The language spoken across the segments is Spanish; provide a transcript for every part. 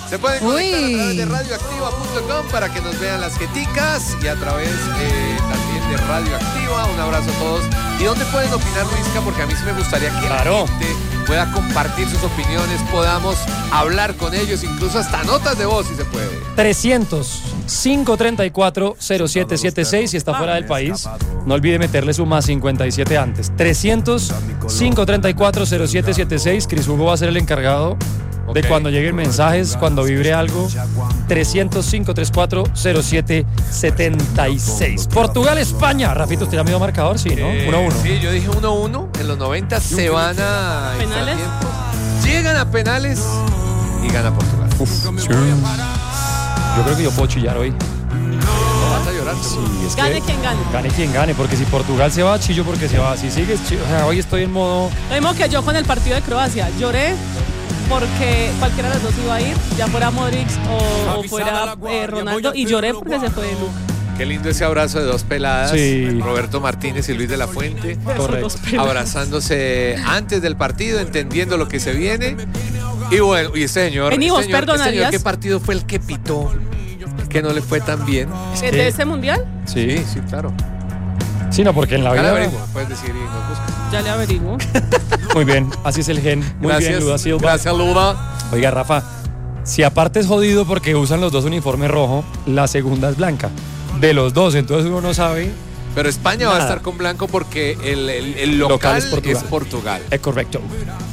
Se pueden conectar a través de radioactiva.com para que nos vean las jeticas y a través también de Radioactiva. Un abrazo a todos. ¿Y dónde pueden opinar, Luisca? Porque a mí sí me gustaría que la gente pueda compartir sus opiniones, podamos hablar con ellos, incluso hasta notas de voz si se puede. 300-534-0776 si está fuera del país. No olvide meterle su más 57 antes. 300-534-0776. Cris Hugo va a ser el encargado de cuando lleguen mensajes, cuando vibre algo. 300-534-0776. Portugal-España. Rafito, ¿usted ya me dio marcador? Sí, ¿no? 1-1. Sí, yo dije 1-1. En los 90 se van a ¿penales? Llegan a penales y gana Portugal. Yo creo que yo puedo chillar hoy. No vas a llorar. Sí, es Gane que quien gane. Gane quien gane, porque si Portugal se va, chillo porque se va. Si sigues, chillo. O sea, hoy estoy en modo... Lo mismo que yo con el partido de Croacia. Lloré porque cualquiera de los dos iba a ir, ya fuera Modric o fuera Ronaldo, y lloré porque se fue Luka. Qué lindo ese abrazo de dos peladas, Sí. Roberto Martínez y Luis de la Fuente, Correcto. abrazándose antes del partido, entendiendo lo que se viene. Y bueno, y este señor, ¿qué partido fue el que pitó? Que no le fue tan bien. ¿De ese mundial? Sí, claro. Sí, no, porque en la Ya le vida... averiguo, puedes decir y nos busca. Ya le averiguo. Muy bien, así es el gen. Muy bien, Luda Silva. Gracias, Luda. Oiga, Rafa, si aparte es jodido porque usan los dos uniformes rojo, la segunda es blanca. De los dos, entonces uno no sabe. Pero España va a estar con blanco porque el local es Portugal. Es correcto.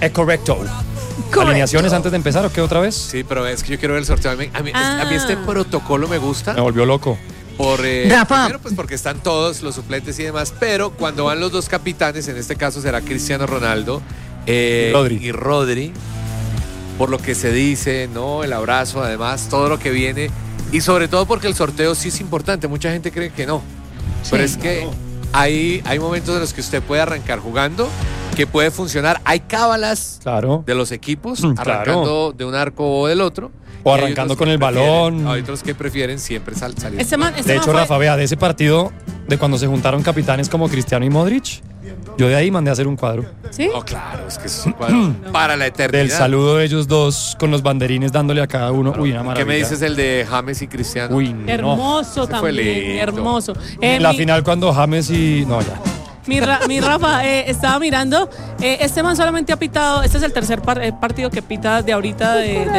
¿Alineaciones antes de empezar o qué otra vez? Sí, pero es que yo quiero ver el sorteo. A mí este protocolo me gusta. Me volvió loco. Primero, pues porque están todos los suplentes y demás, pero cuando van los dos capitanes, en este caso será Cristiano Ronaldo y Rodri, por lo que se dice, ¿no? El abrazo, además, todo lo que viene, y sobre todo porque el sorteo sí es importante. Mucha gente cree que no, pero es que hay momentos en los que usted puede arrancar jugando, que puede funcionar. Hay cábalas de los equipos, arrancando de un arco o del otro. O arrancando con el balón. Hay otros que prefieren siempre salir. De hecho, Rafa, vea, de ese partido, de cuando se juntaron capitanes como Cristiano y Modric, yo de ahí mandé a hacer un cuadro. ¿Sí? Oh, claro, es que es un cuadro para la eternidad. Del saludo de ellos dos con los banderines dándole a cada uno. Uy, una maravilla. ¿Qué me dices el de James y Cristiano? Uy, no. Hermoso también, hermoso. La final cuando James y... No, ya. Mi Rafa, estaba mirando, este man solamente ha pitado, este es el tercer partido que pita de ahorita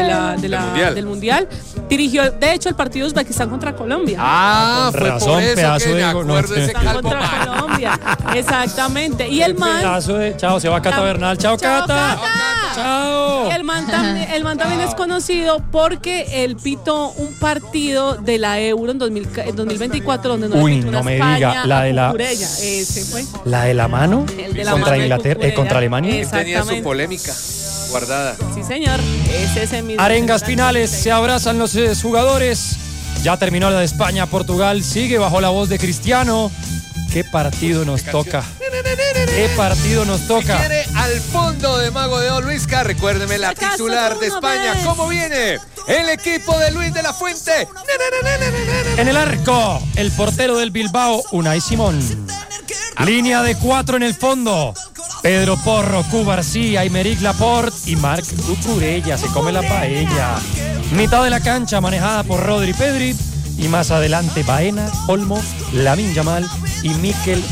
del Mundial. Dirigió, de hecho, el partido de Uzbekistán contra Colombia. Fue razón, por eso pedazo que de me acuerdo ese calvo. Contra Colombia, exactamente. Y el man... Chao, se va Cata Bernal. Chao, Cata. Chao. El man también es conocido porque él pitó un partido de la Euro en 2024 donde no le pitó una España, diga, la de la... Ese fue. ¿La de la mano? Contra Inglaterra, contra Alemania. Él tenía su polémica guardada. Sí, señor. Es ese mismo. Arengas finales, se abrazan los jugadores. Ya terminó la de España, Portugal sigue bajo la voz de Cristiano. ¿Qué partido nos toca? ¿Qué partido nos toca? Si quiere al fondo de Mago de O, Luisca, recuérdeme la titular de España. ¿Cómo viene el equipo de Luis de la Fuente? En el arco, el portero del Bilbao, Unai Simón. Línea de 4 en el fondo. Pedro Porro, Cubarsí, Aymeric Laporte y Marc Cucurella. Se come la paella. Mitad de la cancha manejada por Rodri Pedri. Y más adelante Baena, Olmo, Lamine Yamal y Mikel